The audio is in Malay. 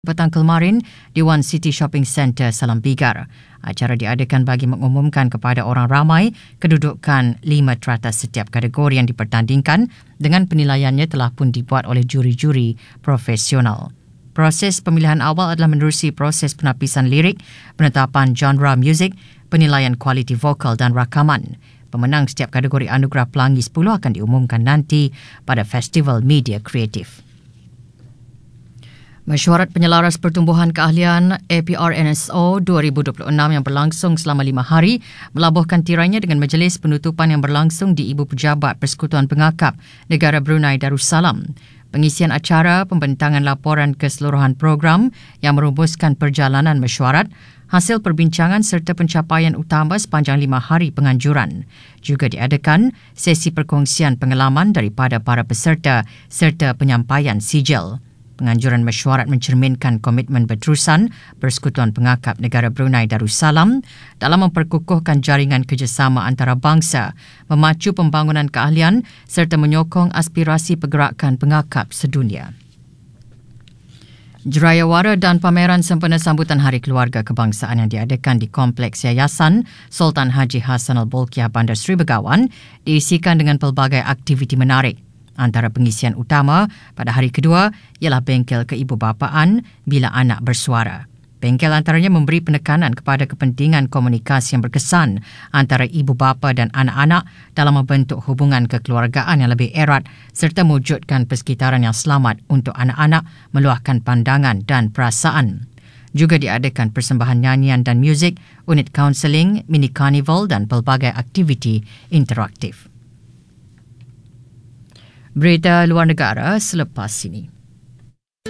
Petang kemarin di One City Shopping Centre, Salam Bigar. Acara diadakan bagi mengumumkan kepada orang ramai kedudukan 5 teratas setiap kategori yang dipertandingkan dengan penilaiannya telah pun dibuat oleh juri-juri profesional. Proses pemilihan awal adalah menerusi proses penapisan lirik, penetapan genre muzik, penilaian kualiti vokal dan rakaman. Pemenang setiap kategori Anugerah Pelangi 10 akan diumumkan nanti pada Festival Media Kreatif. Mesyuarat Penyelaras Pertumbuhan Keahlian APRNSO 2026 yang berlangsung selama 5 hari melabuhkan tirainya dengan majlis penutupan yang berlangsung di Ibu Pejabat Persekutuan Pengakap Negara Brunei Darussalam. Pengisian acara pembentangan laporan keseluruhan program yang merumuskan perjalanan mesyuarat, hasil perbincangan serta pencapaian utama sepanjang 5 hari penganjuran. Juga diadakan sesi perkongsian pengalaman daripada para peserta serta penyampaian sijil. Penganjuran mesyuarat mencerminkan komitmen berterusan Persekutuan Pengakap Negara Brunei Darussalam dalam memperkukuhkan jaringan kerjasama antarabangsa, memacu pembangunan keahlian serta menyokong aspirasi pergerakan pengakap sedunia. Jerayawara dan pameran sempena sambutan Hari Keluarga Kebangsaan yang diadakan di Kompleks Yayasan Sultan Haji Hassan Al-Bolkiah Bandar Seri Begawan diisikan dengan pelbagai aktiviti menarik. Antara pengisian utama pada hari kedua ialah bengkel keibubapaan bila anak bersuara. Bengkel antaranya memberi penekanan kepada kepentingan komunikasi yang berkesan antara ibu bapa dan anak-anak dalam membentuk hubungan kekeluargaan yang lebih erat serta mewujudkan persekitaran yang selamat untuk anak-anak meluahkan pandangan dan perasaan. Juga diadakan persembahan nyanyian dan muzik, unit kaunseling, mini karnival dan pelbagai aktiviti interaktif. Berita luar negara selepas ini.